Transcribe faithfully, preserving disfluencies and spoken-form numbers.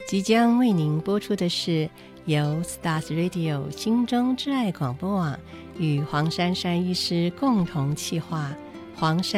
即将为您播出的是由 Stars Radio 心中之爱广播网与黄珊珊医师共同企划黄珊